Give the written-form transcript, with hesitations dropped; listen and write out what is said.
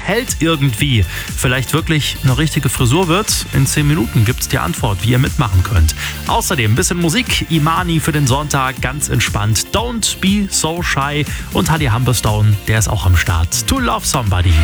hält irgendwie, vielleicht wirklich eine richtige Frisur wird? In 10 Minuten gibt's die Antwort, wie ihr mitmachen könnt. Außerdem ein bisschen Musik, Imani für den Sonntag, ganz entspannt. Don't be so shy und Honey Humberstone, der ist auch am Start. To Love Somebody.